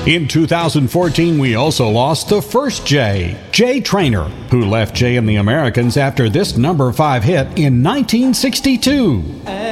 In 2014, we also lost the first Jay, Jay Trainer, who left Jay and the Americans after this number 5 hit in 1962.